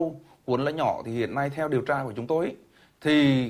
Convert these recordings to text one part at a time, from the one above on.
cuốn lá nhỏ thì hiện nay theo điều tra của chúng tôi thì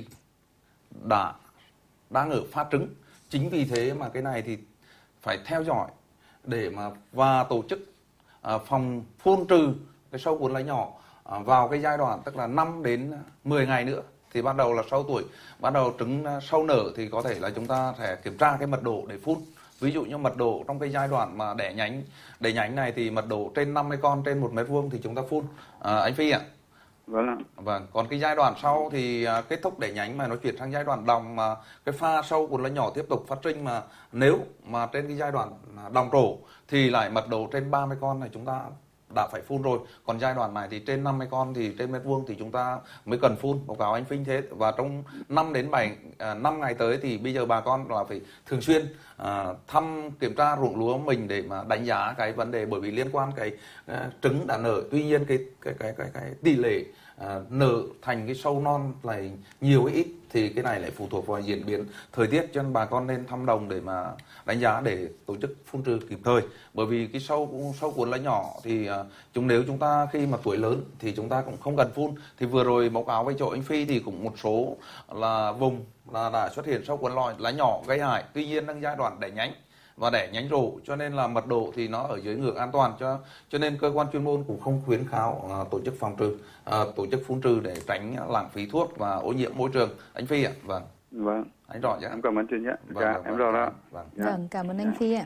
đang ở phát trứng. Chính vì thế mà cái này thì phải theo dõi để mà và tổ chức phòng phun trừ cái sâu cuốn lá nhỏ vào cái giai đoạn tức là 5 đến 10 ngày nữa thì bắt đầu là sau tuổi bắt đầu trứng sâu nở thì có thể là chúng ta sẽ kiểm tra cái mật độ để phun. Ví dụ như mật độ trong cái giai đoạn mà đẻ nhánh này thì mật độ trên 50 con trên 1 mét vuông thì chúng ta phun. Anh Phi ạ. Vâng ạ. Vâng, còn cái giai đoạn sau thì kết thúc đẻ nhánh mà nó chuyển sang giai đoạn đồng mà cái pha sâu cuốn lá nhỏ tiếp tục phát sinh mà nếu mà trên cái giai đoạn đồng trổ thì lại mật độ trên 30 con này chúng ta đã phải phun rồi. Còn giai đoạn này thì trên 50 con thì trên mét vuông thì chúng ta mới cần phun. Báo cáo anh Vinh thế. Và trong 5 đến 5 ngày tới thì bây giờ bà con là phải thường xuyên thăm kiểm tra ruộng lúa mình để mà đánh giá cái vấn đề, bởi vì liên quan cái trứng đã nở. Tuy nhiên cái tỷ lệ nở thành cái sâu non lại nhiều hay ít thì cái này lại phụ thuộc vào diễn biến thời tiết, cho nên bà con nên thăm đồng để mà đánh giá để tổ chức phun trừ kịp thời. Bởi vì cái sâu cuốn lá nhỏ thì nếu chúng ta khi mà tuổi lớn thì chúng ta cũng không cần phun. Thì vừa rồi báo cáo với chỗ anh Phi thì cũng một số là vùng là đã xuất hiện sâu cuốn lá nhỏ gây hại, tuy nhiên đang giai đoạn đẻ nhánh và đẻ nhánh rổ, cho nên là mật độ thì nó ở dưới ngưỡng an toàn, cho nên cơ quan chuyên môn cũng không khuyến kháo tổ chức phòng trừ, tổ chức phun trừ để tránh lãng phí thuốc và ô nhiễm môi trường. Anh Phi ạ. Vâng. Vâng. Anh rõ chứ? Em cảm ơn chị nhé. Vâng, Dạ, vâng, em rõ đó. Vâng. Vâng, cảm ơn anh Phi ạ.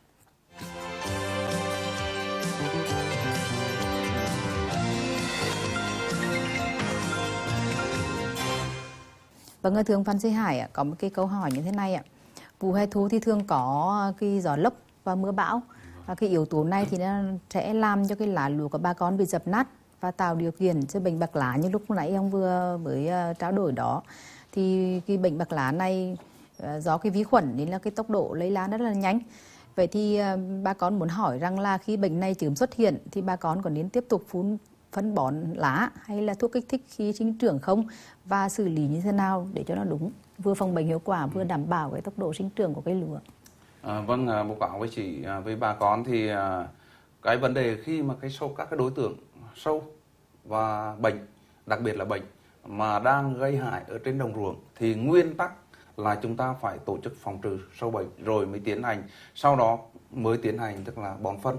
Vâng, thưa ông Phan Duy Hải ạ, có một cái câu hỏi như thế này ạ. Vụ hè thu thì thường có cái gió lốc và mưa bão. Và cái yếu tố này thì nó sẽ làm cho cái lá lúa của bà con bị dập nát và tạo điều kiện cho bệnh bạc lá như lúc nãy ông vừa mới trao đổi đó. Thì cái bệnh bạc lá này do cái vi khuẩn nên là cái tốc độ lây lan rất là nhanh. Vậy thì bà con muốn hỏi rằng là khi bệnh này chớm xuất hiện thì bà con có nên tiếp tục phun phân bón lá hay là thuốc kích thích khi sinh trưởng không, và xử lý như thế nào để cho nó đúng, vừa phòng bệnh hiệu quả vừa đảm bảo cái tốc độ sinh trưởng của cây lúa? Vâng, báo cáo với chị, với bà con thì cái vấn đề khi mà các cái đối tượng sâu và bệnh, đặc biệt là bệnh mà đang gây hại ở trên đồng ruộng thì nguyên tắc là chúng ta phải tổ chức phòng trừ sâu bệnh rồi mới tiến hành, sau đó mới tiến hành tức là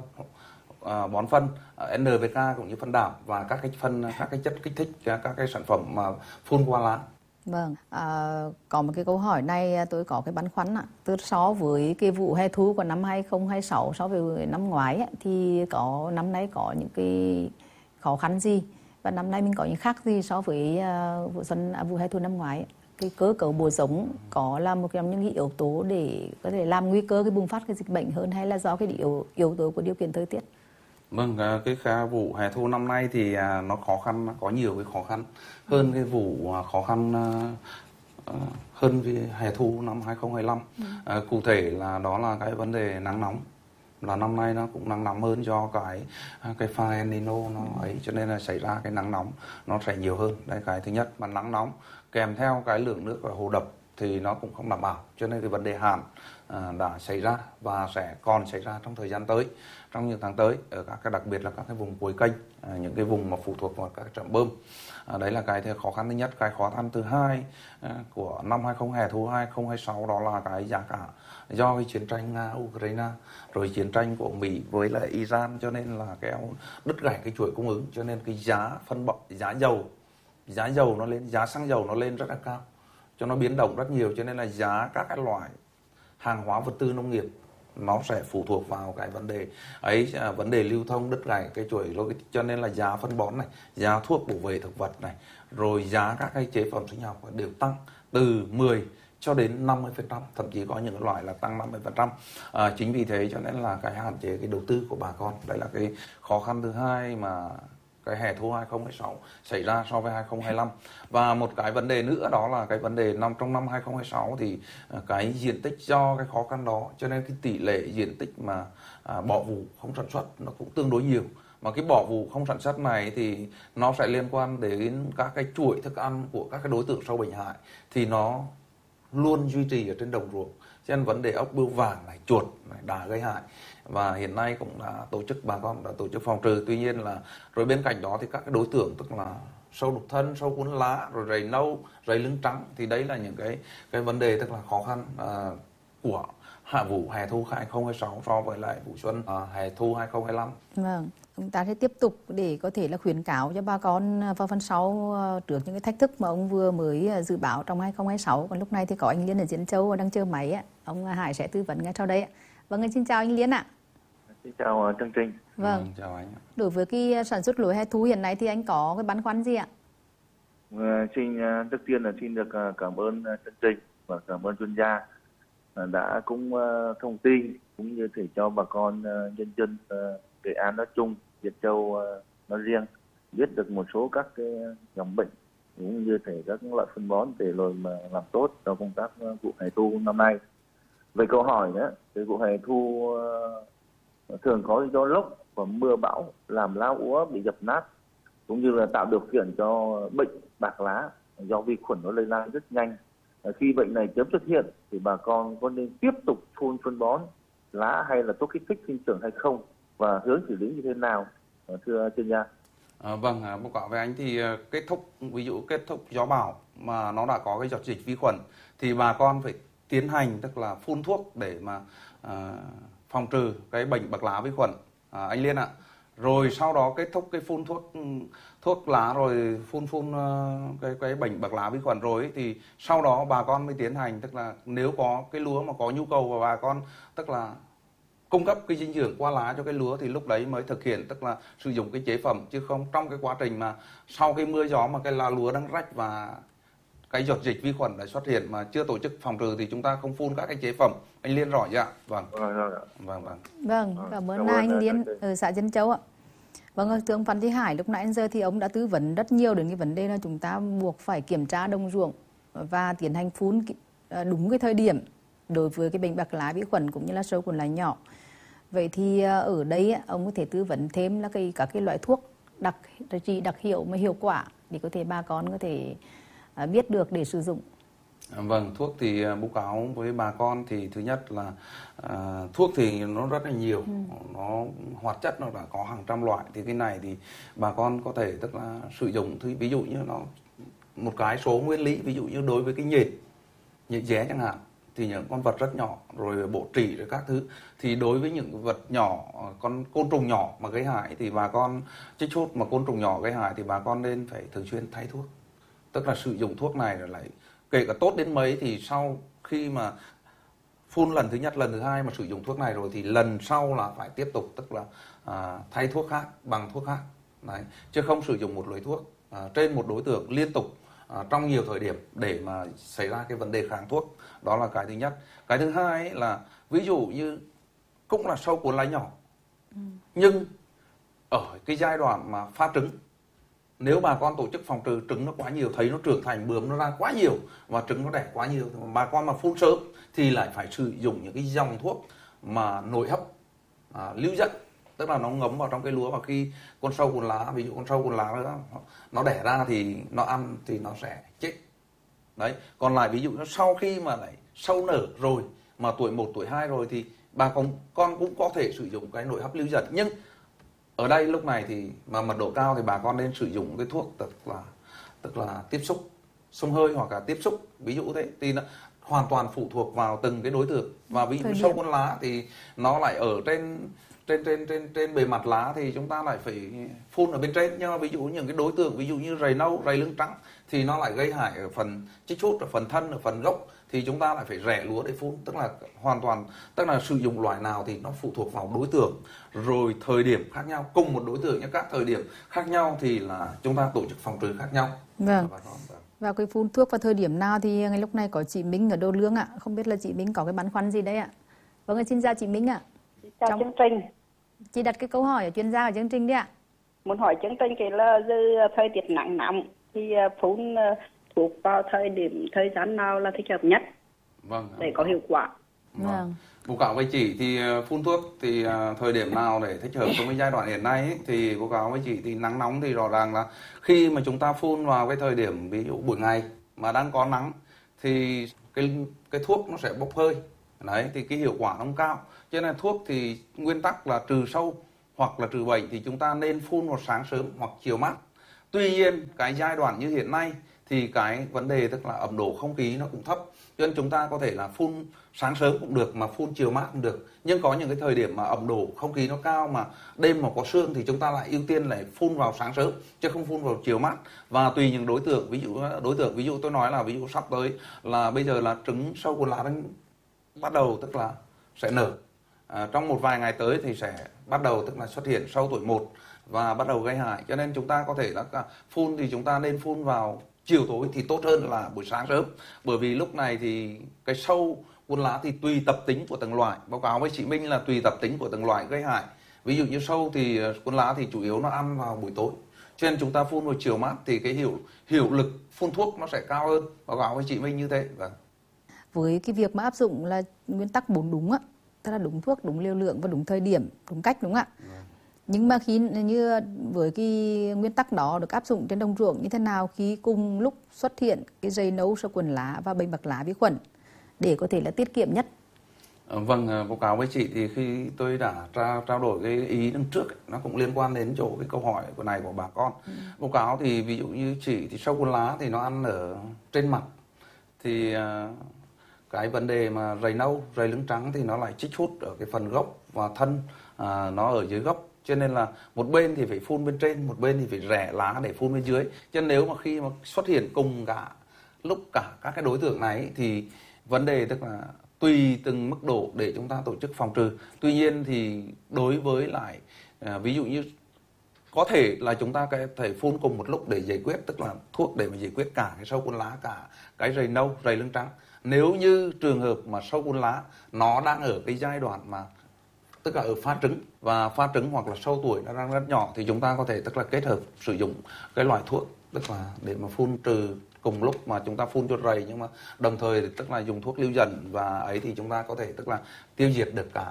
bón phân NPK cũng như phân đạm và các cái chất kích thích, các cái sản phẩm mà phun qua lá. Vâng, có một cái câu hỏi này tôi có cái băn khoăn ạ. Từ so với cái vụ hè thu của năm 2026 so với năm ngoái ấy, thì năm nay có những cái khó khăn gì và năm nay mình có những khác gì so với vụ hè thu năm ngoái ấy? Cái cơ cấu bổ giống có là một trong những cái yếu tố để có thể làm nguy cơ cái bùng phát cái dịch bệnh hơn, hay là do cái yếu tố của điều kiện thời tiết? Vâng, cái vụ hè thu năm nay thì nó khó khăn, có nhiều cái khó khăn hơn cái vụ khó khăn hơn cái hè thu năm 2025. Cụ thể là đó là cái vấn đề nắng nóng, là năm nay nó cũng nắng nóng hơn do cái pha El Nino nó ấy, cho nên là xảy ra cái nắng nóng nó sẽ nhiều hơn. Đây cái thứ nhất, mà nắng nóng kèm theo cái lượng nước ở hồ đập thì nó cũng không đảm bảo, cho nên cái vấn đề hạn đã xảy ra và sẽ còn xảy ra trong thời gian tới, trong những tháng tới ở đặc biệt là các cái vùng cuối kênh, những cái vùng mà phụ thuộc vào các trạm bơm. Đấy là cái khó khăn thứ nhất. Cái khó khăn thứ hai của năm hè thu 2026 đó là cái giá cả, do cái chiến tranh Nga Ukraine rồi chiến tranh của Mỹ với lại Iran, cho nên là đứt gãy cái chuỗi cung ứng, cho nên cái giá dầu nó lên, giá xăng dầu nó lên rất là cao, cho nó biến động rất nhiều, cho nên là giá các cái loại hàng hóa vật tư nông nghiệp nó sẽ phụ thuộc vào cái vấn đề ấy, vấn đề lưu thông đứt gãy cái chuỗi logistics, cho nên là giá phân bón này, giá thuốc bảo vệ thực vật này, rồi giá các cái chế phẩm sinh học đều tăng từ 10 cho đến 50%, thậm chí có những loại là tăng 50%. Chính vì thế cho nên là cái hạn chế cái đầu tư của bà con, đấy là cái khó khăn thứ hai mà cái hè thu 2026 xảy ra so với 2025. Và một cái vấn đề nữa đó là cái vấn đề trong năm 2026 thì cái diện tích, do cái khó khăn đó cho nên cái tỷ lệ diện tích mà bỏ vụ không sản xuất nó cũng tương đối nhiều. Mà cái bỏ vụ không sản xuất này thì nó sẽ liên quan đến các cái chuỗi thức ăn của các cái đối tượng sâu bệnh hại, thì nó luôn duy trì ở trên đồng ruộng. Cho nên vấn đề ốc bươu vàng này, chuột này, đà gây hại, và hiện nay cũng đã tổ chức, bà con đã tổ chức phòng trừ. Tuy nhiên là rồi bên cạnh đó thì các cái đối tượng tức là sâu đục thân, sâu cuốn lá, rồi rầy nâu, rầy lưng trắng, thì đấy là những cái vấn đề tức là khó khăn của hạ vụ hè thu 2026 so với lại vụ xuân hè thu 2025. Vâng, chúng ta sẽ tiếp tục để có thể là khuyến cáo cho bà con vào phần sau trước những cái thách thức mà ông vừa mới dự báo trong 2026. Còn lúc này thì có anh Liên ở Diễn Châu đang chờ máy ạ. Ông Hải sẽ tư vấn ngay sau đây ạ. Vâng, xin chào anh Liên ạ. Xin chào chương trình. Vâng, Chào anh. đối với cái sản xuất lúa hè thu hiện nay thì anh có cái băn khoăn gì ạ? Xin trước tiên là xin được cảm ơn chương trình và cảm ơn chuyên gia đã cũng thông tin cũng như thể cho bà con nhân dân Nghệ An nói chung, Diễn Châu nói riêng biết được một số các cái dòng bệnh cũng như thể các loại phân bón để rồi mà làm tốt cho công tác vụ hè thu năm nay. Về câu hỏi nữa, về vụ hè thu thường có gió lốc và mưa bão làm lá úa bị dập nát cũng như là tạo điều kiện cho bệnh bạc lá do vi khuẩn nó lây lan rất nhanh. Khi bệnh này sớm xuất hiện thì bà con có nên tiếp tục phun phân bón lá hay là thuốc kích thích sinh trưởng hay không, và hướng xử lý như thế nào, thưa chuyên gia? Vâng, báo cáo với anh thì kết thúc, ví dụ kết thúc gió bão mà nó đã có cái giọt dịch vi khuẩn thì bà con phải tiến hành tức là phun thuốc để mà phòng trừ cái bệnh bạc lá vi khuẩn, anh Liên ạ. Rồi sau đó kết thúc cái phun thuốc lá rồi phun cái bệnh bạc lá vi khuẩn rồi ấy, thì sau đó bà con mới tiến hành tức là nếu có cái lúa mà có nhu cầu và bà con tức là cung cấp cái dinh dưỡng qua lá cho cái lúa thì lúc đấy mới thực hiện tức là sử dụng cái chế phẩm, chứ không trong cái quá trình mà sau cái mưa gió mà cái lá lúa đang rách và cái giọt dịch vi khuẩn đã xuất hiện mà chưa tổ chức phòng trừ thì chúng ta không phun các cái chế phẩm. Anh Liên rõ chưa ạ? Vâng. Vâng. Vâng, cảm ơn anh Liên ở xã Diễn Châu ạ. Vâng, thưa ông Phan Thế Hải, lúc nãy đến giờ thì ông đã tư vấn rất nhiều đến cái vấn đề là chúng ta buộc phải kiểm tra đồng ruộng và tiến hành phun đúng cái thời điểm đối với cái bệnh bạc lá vi khuẩn cũng như là sâu cuốn lá nhỏ. Vậy thì ở đây ông có thể tư vấn thêm là các cái loại thuốc đặc hiệu mà hiệu quả để có thể bà con có thể biết được để sử dụng. Vâng, thuốc thì báo cáo với bà con thì thứ nhất là thuốc thì nó rất là nhiều, nó hoạt chất nó đã có hàng trăm loại, thì cái này thì bà con có thể tức là sử dụng thì ví dụ như nó một cái số nguyên lý, ví dụ như đối với cái nhện dé chẳng hạn, thì những con vật rất nhỏ rồi bộ trĩ rồi các thứ, thì đối với những vật nhỏ, con côn trùng nhỏ mà gây hại thì bà con trích hút mà côn trùng nhỏ gây hại thì bà con nên phải thường xuyên thay thuốc, tức là sử dụng thuốc này rồi lại kể cả tốt đến mấy thì sau khi mà phun lần thứ nhất lần thứ hai mà sử dụng thuốc này rồi thì lần sau là phải tiếp tục tức là thay thuốc khác bằng thuốc khác đấy, chứ không sử dụng một loại thuốc trên một đối tượng liên tục trong nhiều thời điểm để mà xảy ra cái vấn đề kháng thuốc. Đó là cái thứ nhất. Cái thứ hai ấy là ví dụ như cũng là sâu cuốn lá nhỏ, nhưng ở cái giai đoạn mà phát trứng, nếu bà con tổ chức phòng trừ trứng nó quá nhiều, thấy nó trưởng thành bướm nó ra quá nhiều và trứng nó đẻ quá nhiều, bà con mà phun sớm thì lại phải sử dụng những cái dòng thuốc mà nội hấp lưu dẫn, tức là nó ngấm vào trong cái lúa, và khi con sâu cuốn lá, ví dụ con sâu cuốn lá nó đẻ ra thì nó ăn thì nó sẽ chết đấy. Còn lại ví dụ nó sau khi mà lại sâu nở rồi mà tuổi 1 tuổi 2 rồi thì bà con cũng có thể sử dụng cái nội hấp lưu dẫn, nhưng ở đây lúc này thì mà mật độ cao thì bà con nên sử dụng cái thuốc tức là tiếp xúc xông hơi hoặc là tiếp xúc, ví dụ thế, thì nó hoàn toàn phụ thuộc vào từng cái đối tượng. Và ví dụ sâu cuốn lá thì nó lại ở trên bề mặt lá thì chúng ta lại phải phun ở bên trên, nhưng mà ví dụ những cái đối tượng ví dụ như rầy nâu, rầy lưng trắng thì nó lại gây hại ở phần chích hút, ở phần thân, ở phần gốc, thì chúng ta lại phải rẻ lúa để phun, tức là hoàn toàn tức là sử dụng loại nào thì nó phụ thuộc vào đối tượng rồi thời điểm khác nhau, cùng một đối tượng nhưng các thời điểm khác nhau thì là chúng ta tổ chức phòng trừ khác nhau. Vâng. Và cái phun thuốc vào thời điểm nào thì ngay lúc này có chị Minh ở Đô Lương ạ, không biết là chị Minh có cái băn khoăn gì đấy ạ? Vâng, xin chào chị Minh ạ. Chào chương trình. Chị đặt cái câu hỏi ở chuyên gia của chương trình đi ạ. Muốn hỏi chương trình cái là thời tiết nắng nóng thì phun thuốc vào thời gian nào là thích hợp nhất? Vâng. Để có hiệu quả. Vâng. Báo cáo với chị thì phun thuốc thì thời điểm nào để thích hợp trong cái giai đoạn hiện nay ấy, thì báo cáo với chị thì nắng nóng thì rõ ràng là khi mà chúng ta phun vào cái thời điểm ví dụ buổi ngày mà đang có nắng thì cái thuốc nó sẽ bốc hơi Đấy thì cái hiệu quả nó không cao. Cho nên thuốc thì nguyên tắc là trừ sâu hoặc là trừ bệnh thì chúng ta nên phun vào sáng sớm hoặc chiều mát. Tuy nhiên cái giai đoạn như hiện nay thì cái vấn đề tức là ẩm độ không khí nó cũng thấp, cho nên chúng ta có thể là phun sáng sớm cũng được mà phun chiều mát cũng được. Nhưng có những cái thời điểm mà ẩm độ không khí nó cao mà đêm mà có sương thì chúng ta lại ưu tiên lại phun vào sáng sớm chứ không phun vào chiều mát. Và tùy những ví dụ tôi nói là ví dụ sắp tới là bây giờ là trứng sâu cuốn lá đang bắt đầu tức là sẽ nở. Trong một vài ngày tới thì sẽ bắt đầu tức là xuất hiện sâu tuổi 1 và bắt đầu gây hại, cho nên chúng ta có thể là phun thì chúng ta nên phun vào chiều tối thì tốt hơn là buổi sáng sớm, bởi vì lúc này thì cái sâu cuốn lá thì tùy tập tính của từng loại. Báo cáo với chị Minh là tùy tập tính của từng loại gây hại. Ví dụ như sâu thì cuốn lá thì chủ yếu nó ăn vào buổi tối, cho nên chúng ta phun vào chiều mát thì cái hiệu lực phun thuốc nó sẽ cao hơn. Báo cáo với chị Minh như thế. Vâng. Với cái việc mà áp dụng là nguyên tắc 4 đúng á, tức là đúng thuốc, đúng liều lượng và đúng thời điểm, đúng cách, đúng không ạ? Nhưng mà khi như với cái nguyên tắc đó được áp dụng trên đồng ruộng như thế nào khi cùng lúc xuất hiện cái dày nâu, sâu cuốn lá và bệnh bạc lá vi khuẩn để có thể là tiết kiệm nhất? Vâng, báo cáo với chị thì khi tôi đã trao đổi cái ý đằng trước ấy, nó cũng liên quan đến chỗ cái câu hỏi của bà con. Báo cáo thì ví dụ như chị thì sâu cuốn lá thì nó ăn ở trên mặt, thì cái vấn đề mà rầy nâu, rầy lưng trắng thì nó lại chích hút ở cái phần gốc và thân, nó ở dưới gốc, cho nên là một bên thì phải phun bên trên, một bên thì phải rẽ lá để phun bên dưới. Cho nên nếu mà khi mà xuất hiện cùng cả lúc cả các cái đối tượng này thì vấn đề tức là tùy từng mức độ để chúng ta tổ chức phòng trừ. Tuy nhiên thì đối với lại ví dụ như có thể là chúng ta có thể phun cùng một lúc để giải quyết, tức là thuốc để mà giải quyết cả cái sâu cuốn lá, cả cái rầy nâu, rầy lưng trắng. Nếu như trường hợp mà sâu cuốn lá nó đang ở cái giai đoạn mà tức là ở pha trứng, và pha trứng hoặc là sâu tuổi nó đang rất nhỏ thì chúng ta có thể tức là kết hợp sử dụng cái loại thuốc tức là để mà phun trừ cùng lúc mà chúng ta phun cho rầy, nhưng mà đồng thời thì tức là dùng thuốc lưu dần và ấy thì chúng ta có thể tức là tiêu diệt được cả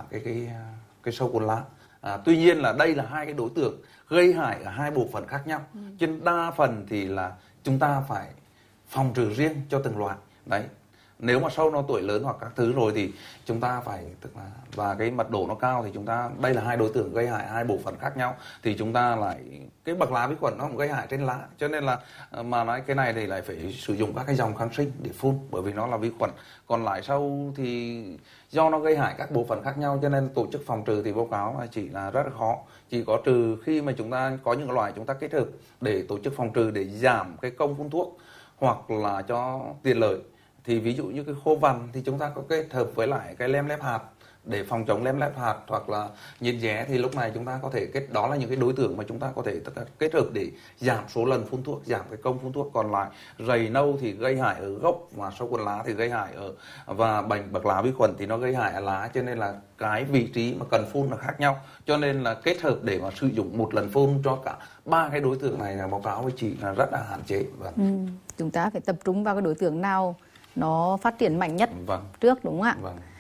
cái sâu cuốn lá. Tuy nhiên là đây là hai cái đối tượng gây hại ở hai bộ phận khác nhau, cho nên đa phần thì là chúng ta phải phòng trừ riêng cho từng loại. Đấy, nếu mà sâu nó tuổi lớn hoặc các thứ rồi thì chúng ta phải tức là và cái mật độ nó cao thì chúng ta đây là hai đối tượng gây hại hai bộ phận khác nhau, thì chúng ta lại cái bạc lá vi khuẩn nó cũng gây hại trên lá, cho nên là mà nói cái này thì lại phải sử dụng các cái dòng kháng sinh để phun, bởi vì nó là vi khuẩn. Còn lại sâu thì do nó gây hại các bộ phận khác nhau, cho nên tổ chức phòng trừ thì báo cáo là chỉ là rất là khó. Chỉ có trừ khi mà chúng ta có những loại chúng ta kết hợp để tổ chức phòng trừ để giảm cái công phun thuốc hoặc là cho tiện lợi. Thì ví dụ như cái khô vằn thì chúng ta có kết hợp với lại cái lem lép hạt để phòng chống lem lép hạt, hoặc là nhiệt dé thì lúc này chúng ta có thể đó là những cái đối tượng mà chúng ta có thể kết hợp để giảm số lần phun thuốc, giảm cái công phun thuốc. Còn lại rầy nâu thì gây hại ở gốc và sâu cuốn lá thì gây hại ở và bệnh bạc lá vi khuẩn thì nó gây hại ở lá, cho nên là cái vị trí mà cần phun là khác nhau, cho nên là kết hợp để mà sử dụng một lần phun cho cả ba cái đối tượng này là báo cáo với chị là rất là hạn chế. Chúng ta phải tập trung vào cái đối tượng nào nó phát triển mạnh nhất trước, đúng không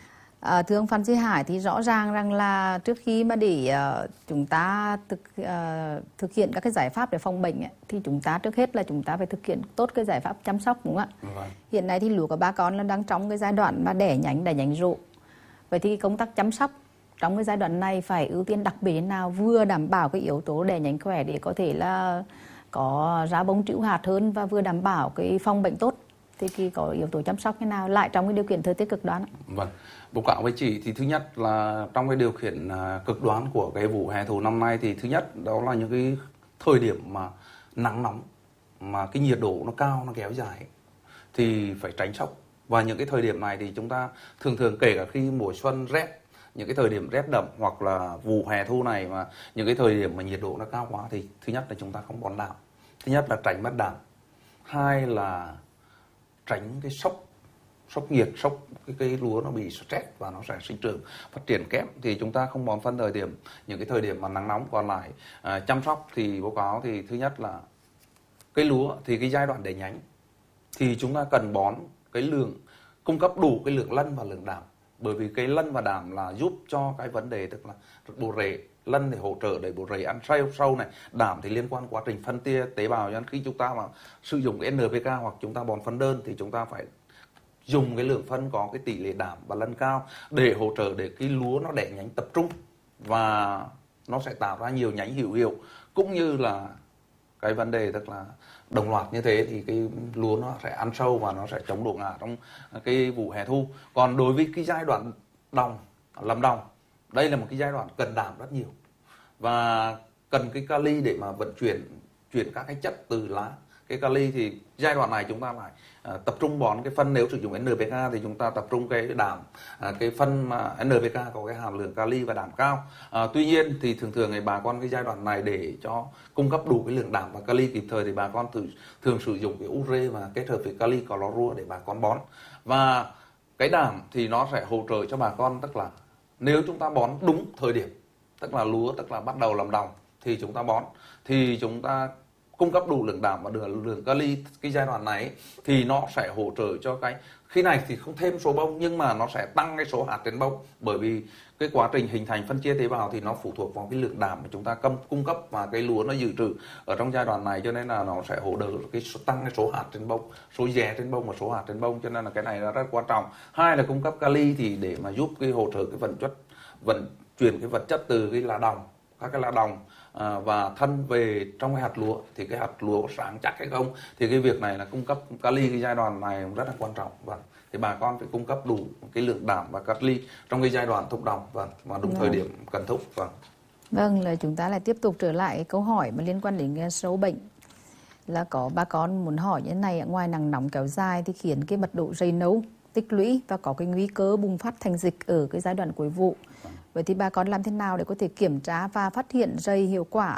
ạ? Thưa ông Phan Duy Hải, thì rõ ràng rằng là trước khi mà để chúng ta thực hiện các cái giải pháp để phòng bệnh ấy, thì chúng ta trước hết là chúng ta phải thực hiện tốt cái giải pháp chăm sóc, đúng không ạ? Hiện nay thì lúa của bà con là đang trong cái giai đoạn mà đẻ nhánh rộ. Vậy thì công tác chăm sóc trong cái giai đoạn này phải ưu tiên đặc biệt nào, vừa đảm bảo cái yếu tố đẻ nhánh khỏe để có thể là có ra bông trĩu hạt hơn, và vừa đảm bảo cái phòng bệnh tốt, thì khi có yếu tố chăm sóc thế nào lại trong cái điều kiện thời tiết cực đoan? Vâng, báo cáo với chị thì thứ nhất là trong cái điều kiện cực đoan của cái vụ hè thu năm nay thì thứ nhất đó là những cái thời điểm mà nắng nóng mà cái nhiệt độ nó cao, nó kéo dài thì phải tránh sốc. Và những cái thời điểm này thì chúng ta thường kể cả khi mùa xuân rét, những cái thời điểm rét đậm hoặc là vụ hè thu này mà những cái thời điểm mà nhiệt độ nó cao quá thì thứ nhất là chúng ta không bón đạm, thứ nhất là tránh mất đạm, hai là tránh cái sốc nhiệt, cái lúa nó bị stress và nó sẽ sinh trưởng phát triển kém, thì chúng ta không bón phân những cái thời điểm mà nắng nóng. Còn lại chăm sóc thì báo cáo thì thứ nhất là cái lúa thì cái giai đoạn đẻ nhánh thì chúng ta cần bón cái lượng, cung cấp đủ cái lượng lân và lượng đạm, bởi vì cái lân và đạm là giúp cho cái vấn đề tức là bộ rễ. Lân thì hỗ trợ để bộ rễ ăn sâu này, đạm thì liên quan quá trình phân tia tế bào, cho nên khi chúng ta mà sử dụng cái NPK hoặc chúng ta bón phân đơn thì chúng ta phải dùng cái lượng phân có cái tỷ lệ đạm và lân cao để hỗ trợ để cái lúa nó đẻ nhánh tập trung và nó sẽ tạo ra nhiều nhánh hữu hiệu, cũng như là cái vấn đề tức là đồng loạt như thế thì cái lúa nó sẽ ăn sâu và nó sẽ chống đổ ngã trong cái vụ hè thu. Còn đối với cái giai đoạn làm đồng, đây là một cái giai đoạn cần đạm rất nhiều và cần cái kali để mà vận chuyển các cái chất từ lá. Cái kali thì giai đoạn này chúng ta phải tập trung bón cái phân, nếu sử dụng NPK thì chúng ta tập trung cái đạm, cái phân mà NPK có cái hàm lượng kali và đạm cao. Tuy nhiên thì thường ngày bà con cái giai đoạn này để cho cung cấp đủ cái lượng đạm và kali kịp thời thì bà con thường sử dụng cái ure và kết hợp với kali clorua để bà con bón. Và cái đạm thì nó sẽ hỗ trợ cho bà con, tức là nếu chúng ta bón đúng thời điểm, tức là lúa tức là bắt đầu làm đồng thì chúng ta bón, thì chúng ta cung cấp đủ lượng đạm và lượng kali cái giai đoạn này thì nó sẽ hỗ trợ cho cái khi này thì không thêm số bông nhưng mà nó sẽ tăng cái số hạt trên bông, bởi vì cái quá trình hình thành phân chia tế bào thì nó phụ thuộc vào cái lượng đạm mà chúng ta cung cấp và cái lúa nó dự trữ ở trong giai đoạn này, cho nên là nó sẽ hỗ trợ tăng cái số hạt trên bông, số dẻ trên bông và số hạt trên bông, cho nên là cái này là rất quan trọng. Hai là cung cấp kali thì để mà giúp cái hỗ trợ cái vận chuyển cái vật chất từ cái lá đồng, các cái lá đồng và thân về trong cái hạt lúa, thì cái hạt lúa có sáng chắc hay không, thì cái việc này là cung cấp kali cái giai đoạn này rất là quan trọng. Và thì bà con phải cung cấp đủ cái lượng đạm và kali trong cái giai đoạn thúc đồng và đúng thời điểm cần thúc. Vâng, là chúng ta lại tiếp tục trở lại câu hỏi mà liên quan đến sâu bệnh. Là có bà con muốn hỏi như thế này, ngoài nắng nóng kéo dài thì khiến cái mật độ rầy nâu tích lũy và có cái nguy cơ bùng phát thành dịch ở cái giai đoạn cuối vụ. Vậy thì bà con làm thế nào để có thể kiểm tra và phát hiện rầy hiệu quả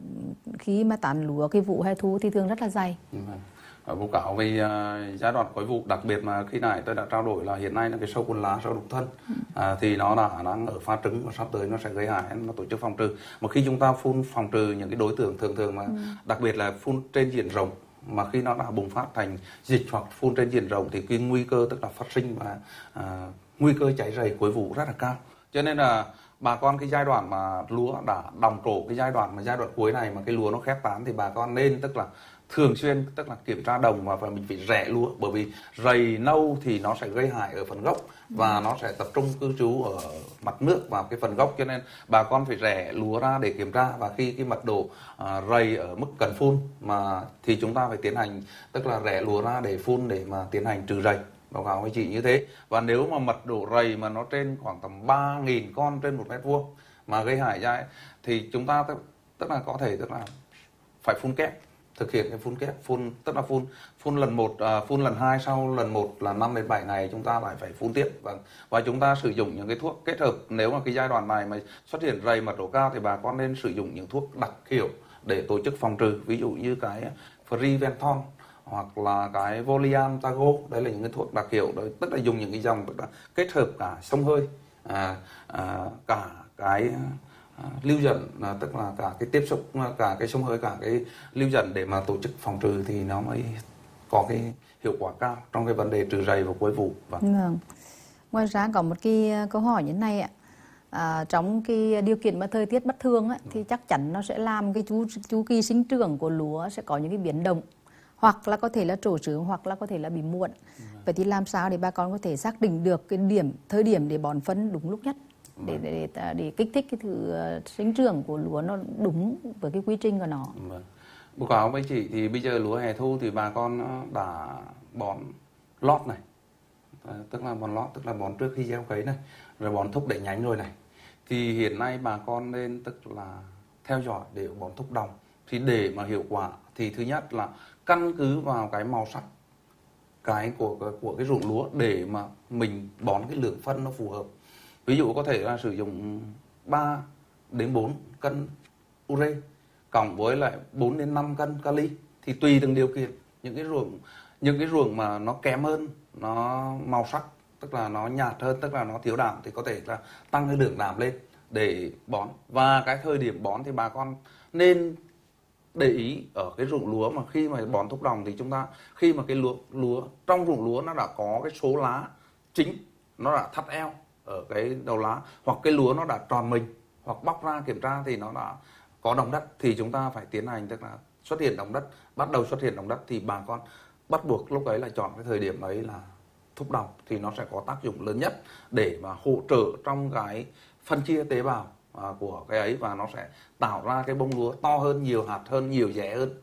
khi mà tán lúa cái vụ hè thu thì thường rất là dày? Báo cáo về giai đoạn cuối vụ, đặc biệt mà khi nãy tôi đã trao đổi là hiện nay là cái sâu cuốn lá, sâu đục thân thì nó đang ở pha trứng và sắp tới nó sẽ gây hại, nó tổ chức phòng trừ. Mà khi chúng ta phun phòng trừ những cái đối tượng thường mà đặc biệt là phun trên diện rộng, mà khi nó đã bùng phát thành dịch hoặc phun trên diện rộng thì cái nguy cơ tức là phát sinh và nguy cơ cháy rầy cuối vụ rất là cao. Cho nên là bà con cái giai đoạn mà lúa đã đồng trổ, cái giai đoạn cuối này mà cái lúa nó khép tán thì bà con nên tức là thường xuyên tức là kiểm tra đồng và mình phải rẽ lúa, bởi vì rầy nâu thì nó sẽ gây hại ở phần gốc và nó sẽ tập trung cư trú ở mặt nước vào cái phần gốc, cho nên bà con phải rẽ lúa ra để kiểm tra. Và khi cái mật độ rầy ở mức cần phun mà thì chúng ta phải tiến hành tức là rẽ lúa ra để phun để mà tiến hành trừ rầy, báo cáo với chị như thế. Và nếu mà mật độ rầy mà nó trên khoảng tầm 3.000 con trên 1 mét vuông mà gây hại ra thì chúng ta tức là có thể tức là phải phun kép, thực hiện cái phun kép, tức là phun lần 1, phun lần 2, sau lần 1 là 5 đến 7 ngày chúng ta lại phải phun tiếp. Và chúng ta sử dụng những cái thuốc kết hợp, nếu mà cái giai đoạn này mà xuất hiện rầy mật độ cao thì bà con nên sử dụng những thuốc đặc hiệu để tổ chức phòng trừ, ví dụ như cái Freventhon hoặc là cái Volian Tago. Đấy là những cái thuốc đặc hiệu đấy, tức là dùng những cái dòng tức là kết hợp cả xông hơi, cả cái lưu dần, tức là cả cái tiếp xúc, cả cái xông hơi, cả cái lưu dần để mà tổ chức phòng trừ thì nó mới có cái hiệu quả cao trong cái vấn đề trừ rầy vào cuối vụ. Vâng. Ngoài ra có một cái câu hỏi như thế này ạ. Trong cái điều kiện mà thời tiết bất thường thì chắc chắn nó sẽ làm cái chu kỳ sinh trưởng của lúa sẽ có những cái biến động, hoặc là có thể là trổ trứng, hoặc là có thể là bị muộn. Vậy thì làm sao để bà con có thể xác định được cái thời điểm để bón phân đúng lúc nhất, để kích thích cái sự sinh trưởng của lúa nó đúng với cái quy trình của nó? Báo cáo với chị thì bây giờ lúa hè thu thì bà con đã bón lót này, tức là bón lót, tức là bón trước khi gieo cấy này, rồi bón thúc đẩy nhánh rồi này. Thì hiện nay bà con nên tức là theo dõi để bón thúc đồng. Thì để mà hiệu quả thì thứ nhất là căn cứ vào cái màu sắc của cái ruộng lúa để mà mình bón cái lượng phân nó phù hợp. Ví dụ có thể là sử dụng 3 đến 4 cân ure cộng với lại 4 đến 5 cân kali, thì tùy từng điều kiện. Những cái ruộng mà nó kém hơn, nó màu sắc tức là nó nhạt hơn, tức là nó thiếu đạm thì có thể là tăng cái lượng đạm lên để bón. Và cái thời điểm bón thì bà con nên để ý ở cái ruộng lúa mà khi mà bón thúc đồng thì chúng ta khi mà cái lúa trong ruộng lúa nó đã có cái số lá chính nó đã thắt eo ở cái đầu lá, hoặc cái lúa nó đã tròn mình, hoặc bóc ra kiểm tra thì nó đã có đồng đất, thì chúng ta phải tiến hành tức là xuất hiện đồng đất, bắt đầu xuất hiện đồng đất thì bà con bắt buộc lúc ấy là chọn cái thời điểm ấy là thuốc đồng thì nó sẽ có tác dụng lớn nhất để mà hỗ trợ trong cái phân chia tế bào của cái ấy, và nó sẽ tạo ra cái bông lúa to hơn, nhiều hạt hơn, nhiều rẻ hơn.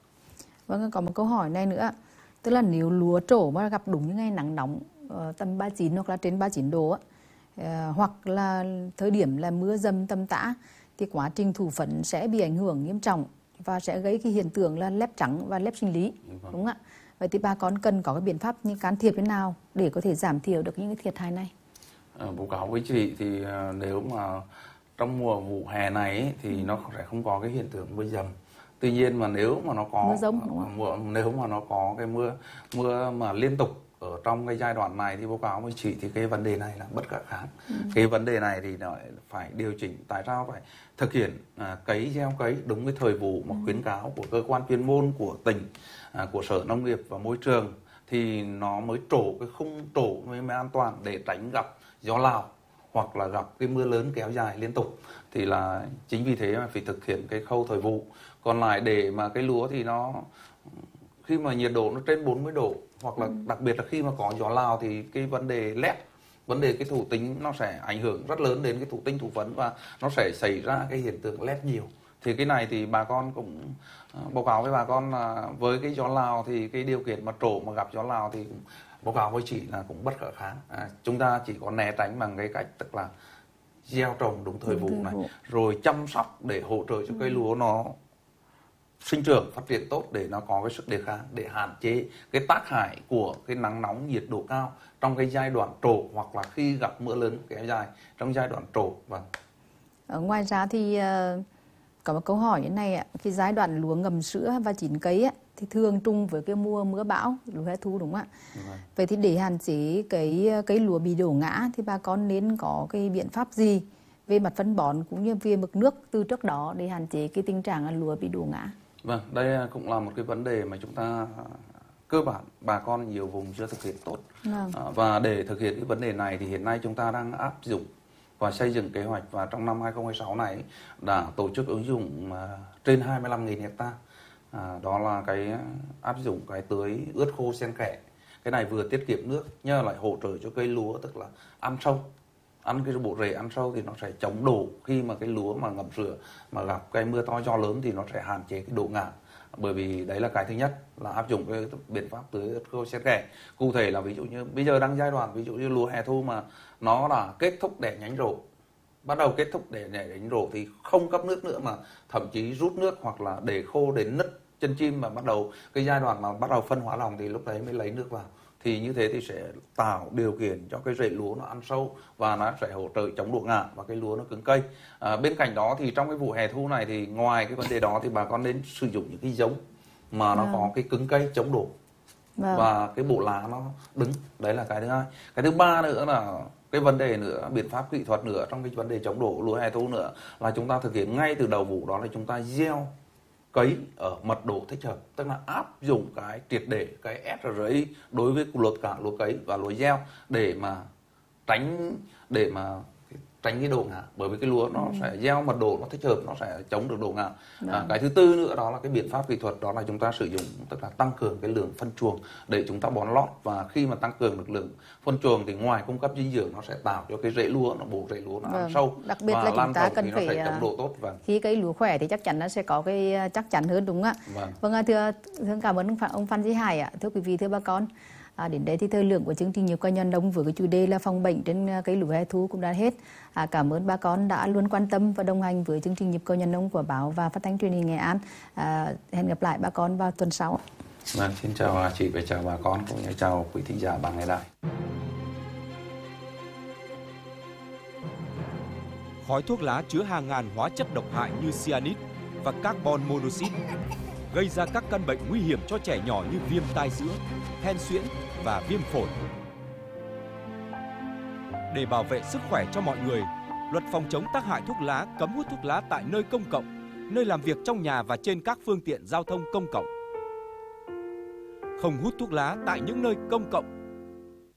Vâng, có một câu hỏi này nữa, tức là nếu lúa trổ mà gặp đúng những ngày nắng nóng tầm 39 hoặc là trên 39 độ hoặc là thời điểm là mưa dầm tầm tã, thì quá trình thụ phấn sẽ bị ảnh hưởng nghiêm trọng và sẽ gây cái hiện tượng là lép trắng và lép sinh lý, đúng không ạ? Vậy thì bà con cần có cái biện pháp như can thiệp thế nào để có thể giảm thiểu được những cái thiệt hại này? Báo cáo với chị thì nếu mà trong mùa vụ hè này ấy, thì nó sẽ không có cái hiện tượng mưa dầm. Tuy nhiên mà nếu mà nó có mưa dông, đúng không? nếu mà nó có cái mưa mà liên tục ở trong cái giai đoạn này thì báo cáo với chị thì cái vấn đề này là bất khả kháng. Cái vấn đề này thì nó phải điều chỉnh. Tại sao phải thực hiện cấy gieo cấy đúng cái thời vụ mà khuyến cáo của cơ quan chuyên môn của tỉnh, của Sở Nông nghiệp và Môi trường, thì nó mới trổ cái khung trổ mới an toàn để tránh gặp gió Lào hoặc là gặp cái mưa lớn kéo dài liên tục. Thì là chính vì thế mà phải thực hiện cái khâu thời vụ. Còn lại để mà cái lúa thì nó khi mà nhiệt độ nó trên 40 độ hoặc là đặc biệt là khi mà có gió Lào thì cái vấn đề lép, vấn đề cái thụ tính nó sẽ ảnh hưởng rất lớn đến cái thụ tinh thụ phấn và nó sẽ xảy ra cái hiện tượng lép nhiều. Thì cái này thì bà con cũng báo cáo với bà con là với cái gió Lào thì cái điều kiện mà trổ mà gặp gió Lào thì báo cáo với chị là cũng bất khả kháng. Chúng ta chỉ có né tránh bằng cái cách tức là gieo trồng đúng thời vụ này, rồi chăm sóc để hỗ trợ cho cây lúa nó sinh trưởng phát triển tốt để nó có cái sức đề kháng, để hạn chế cái tác hại của cái nắng nóng nhiệt độ cao trong cái giai đoạn trổ hoặc là khi gặp mưa lớn kéo dài trong giai đoạn trổ. Vâng. Ngoài ra thì có một câu hỏi như này ạ, cái giai đoạn lúa ngầm sữa và chín cấy thì thường trùng với cái mùa mưa bão, lúa hè thu, đúng không ạ? Vậy thì để hạn chế cái lúa bị đổ ngã thì bà con nên có cái biện pháp gì về mặt phân bón cũng như về mực nước từ trước đó để hạn chế cái tình trạng là lúa bị đổ ngã? Vâng, đây cũng là một cái vấn đề mà chúng ta cơ bản bà con nhiều vùng chưa thực hiện tốt. Và để thực hiện cái vấn đề này thì hiện nay chúng ta đang áp dụng và xây dựng kế hoạch, và trong năm 2026 này đã tổ chức ứng dụng trên 25.000 hectare. Đó là cái áp dụng cái tưới ướt khô xen kẽ. Cái này vừa tiết kiệm nước nhờ lại hỗ trợ cho cây lúa, tức là ăn sâu, ăn cái bộ rễ ăn sâu thì nó sẽ chống đổ. Khi mà cái lúa mà ngập sữa mà gặp cái mưa to gió lớn thì nó sẽ hạn chế cái độ ngã. Bởi vì đấy là cái thứ nhất là áp dụng cái biện pháp tưới ướt khô xen kẽ. Cụ thể là ví dụ như bây giờ đang giai đoạn ví dụ như lúa hè thu mà nó đã kết thúc đẻ nhánh rổ, bắt đầu kết thúc để nhánh rổ thì không cấp nước nữa mà thậm chí rút nước hoặc là để khô đến nứt chân chim, mà bắt đầu cái giai đoạn mà bắt đầu phân hóa lòng thì lúc đấy mới lấy nước vào. Thì như thế thì sẽ tạo điều kiện cho cái rễ lúa nó ăn sâu và nó sẽ hỗ trợ chống đổ ngã và cái lúa nó cứng cây. Bên cạnh đó thì trong cái vụ hè thu này thì ngoài cái vấn đề đó thì bà con nên sử dụng những cái giống mà nó có cái cứng cây chống đổ và cái bộ lá nó đứng. Đấy là cái thứ hai. Cái thứ ba nữa là cái vấn đề nữa, biện pháp kỹ thuật nữa trong cái vấn đề chống đổ lúa hè thu nữa là chúng ta thực hiện ngay từ đầu vụ, đó là chúng ta gieo cấy ở mật độ thích hợp, tức là áp dụng cái triệt để cái SRI đối với cả lúa cấy và lúa gieo để mà tránh cái độ ngã. Bởi vì cái lúa nó sẽ gieo mật độ nó thích hợp, nó sẽ chống được độ ngã. Cái thứ tư nữa đó là cái biện pháp kỹ thuật, đó là chúng ta sử dụng tức là tăng cường cái lượng phân chuồng để chúng ta bón lót. Và khi mà tăng cường được lượng phân chuồng thì ngoài cung cấp dinh dưỡng nó sẽ tạo cho cái rễ lúa, nó bộ rễ lúa nó ăn sâu, đặc biệt là chúng ta cần phải chống độ tốt. Khi cây lúa khỏe thì chắc chắn nó sẽ có cái chắc chắn hơn, đúng không ạ? Vâng, thưa cảm ơn ông Phan Chí Hải ạ. Thưa quý vị, thưa bà con, đến đây thì thời lượng của chương trình Nhịp Coi Nhân Đông với cái chủ đề là phòng bệnh trên cây lúa hè thu cũng đã hết. Cảm ơn bà con đã luôn quan tâm và đồng hành với chương trình Nhịp Cầu Nhân Đông của báo và phát thanh truyền hình Nghệ An. Hẹn gặp lại bà con vào tuần sau. Xin chào chị và chào bà con cũng như chào quý thính giả bằng ngày đài. Khói thuốc lá chứa hàng ngàn hóa chất độc hại như cyanide và carbon monoxide gây ra các căn bệnh nguy hiểm cho trẻ nhỏ như viêm tai giữa, hen suyễn và viêm phổi. Để bảo vệ sức khỏe cho mọi người, Luật phòng chống tác hại thuốc lá cấm hút thuốc lá tại nơi công cộng, nơi làm việc trong nhà và trên các phương tiện giao thông công cộng. Không hút thuốc lá tại những nơi công cộng